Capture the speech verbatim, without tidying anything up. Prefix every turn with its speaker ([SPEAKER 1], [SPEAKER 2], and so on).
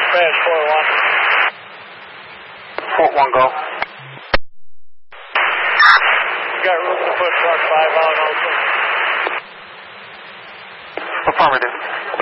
[SPEAKER 1] Dispatch four one.
[SPEAKER 2] Fort one, go.
[SPEAKER 1] You got room to put truck five out also?
[SPEAKER 2] Affirmative.